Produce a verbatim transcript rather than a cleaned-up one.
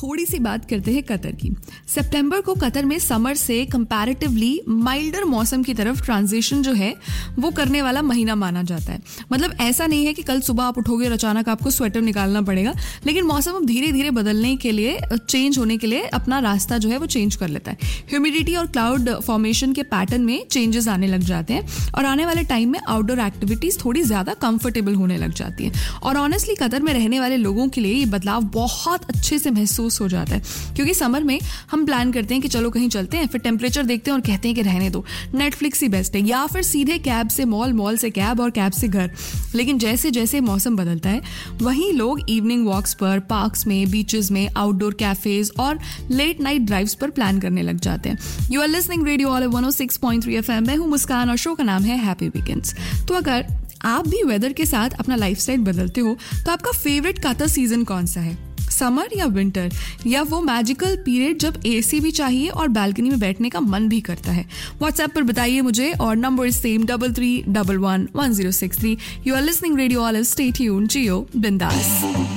थोड़ी सी बात करते हैं कतर की। सितंबर को कतर में समर से कंपैरेटिवली माइल्डर मौसम की तरफ ट्रांजिशन जो है वो करने वाला महीना माना जाता है। मतलब ऐसा नहीं है कि कल सुबह आप उठोगे और अचानक आपको स्वेटर निकालना पड़ेगा, लेकिन मौसम अब धीरे धीरे बदलने के लिए, चेंज होने के लिए अपना रास्ता जो है वो चेंज कर लेता है। ह्यूमिडिटी और क्लाउड फॉर्मेशन के पैटर्न में चेंजेस आने लग जाते हैं और आने वाले टाइम में आउटडोर एक्टिविटीज थोड़ी ज्यादा कंफर्टेबल होने लग जाती है। और ऑनेस्टली कतर में रहने वाले लोगों के लिए ये बदलाव बहुत अच्छे से महसूस हो जाता है, क्योंकि समर में हम प्लान करते हैं कि चलो कहीं चलते हैं, फिर टेम्परेचर देखते हैं और कहते हैं कि रहने दो, नेटफ्लिक्स ही बेस्ट है, या फिर सीधे कैब से मॉल, मॉल से कैब और कैब से घर। लेकिन जैसे जैसे मौसम बदलता है वहीं लोग इवनिंग वॉक्स पर, पार्क्स में, बीचेस में, आउटडोर कैफेज और लेट नाइट ड्राइव्स पर प्लान करने लग जाते हैं। You are listening radio all one O six point three F M. मैं हूं मुस्कान और शो का नाम है हैप्पी वीकेंड्स। तो अगर आप भी वेदर के साथ अपना लाइफस्टाइल बदलते हो तो आपका फेवरेट कतर सीजन कौन सा है? समर या विंटर, या वो मैजिकल पीरियड जब एसी भी चाहिए और बालकनी में बैठने का मन भी करता है? व्हाट्सएप पर बताइए मुझे, और number same double three double one one zero six three. You are listening radio all, stay tuned, जियो बिंदास।